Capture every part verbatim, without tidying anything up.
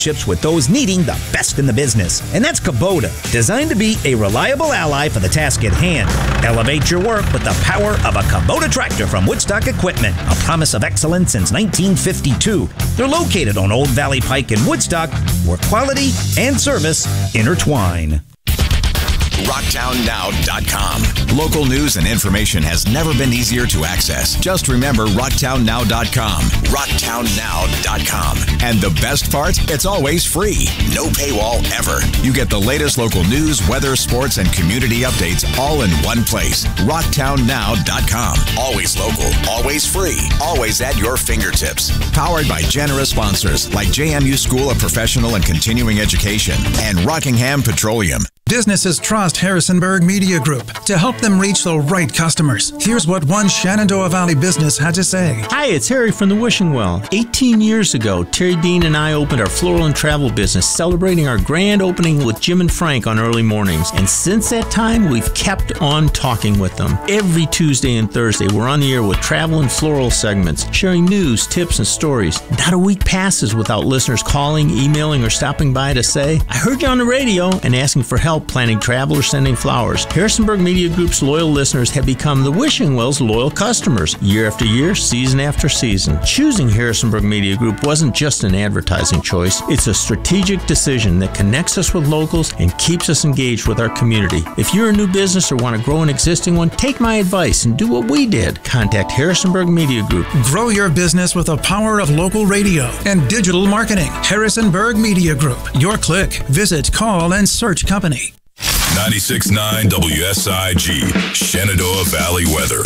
with those needing the best in the business. And that's Kubota, designed to be a reliable ally for the task at hand. Elevate your work with the power of a Kubota tractor from Woodstock Equipment, a promise of excellence since nineteen fifty-two. They're located on Old Valley Pike in Woodstock, where quality and service intertwine. rocktown now dot com. Local news and information has never been easier to access. Just remember rocktown now dot com. rocktown now dot com. And the best part? It's always free. No paywall ever. You get the latest local news, weather, sports, and community updates all in one place. rocktown now dot com. Always local, always free, always at your fingertips. Powered by generous sponsors like J M U School of Professional and Continuing Education and Rockingham Petroleum. Businesses trust Harrisonburg Media Group to help them reach the right customers. Here's what one Shenandoah Valley business had to say. Hi, it's Harry from the Wishing Well. eighteen years ago, Terry Dean and I opened our floral and travel business, celebrating our grand opening with Jim and Frank on early mornings. And since that time, we've kept on talking with them. Every Tuesday and Thursday, we're on the air with travel and floral segments, sharing news, tips, and stories. Not a week passes without listeners calling, emailing, or stopping by to say, I heard you on the radio, and asking for help planning travel or sending flowers. Harrisonburg Media Group's loyal listeners have become the Wishing Well's loyal customers, year after year, season after season. Choosing Harrisonburg Media Group wasn't just an advertising choice. It's a strategic decision that connects us with locals and keeps us engaged with our community. If you're a new business or want to grow an existing one, take my advice and do what we did. Contact Harrisonburg Media Group. Grow your business with the power of local radio and digital marketing. Harrisonburg Media Group. Your click. Visit, call, and search company. ninety-six point nine W S I G, Shenandoah Valley weather.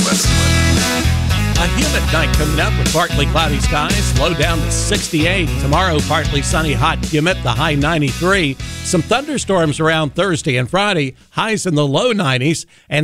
A humid night coming up with partly cloudy skies, low down to sixty-eight. Tomorrow, partly sunny, hot, humid, the high ninety-three. Some thunderstorms around Thursday and Friday, highs in the low nineties. And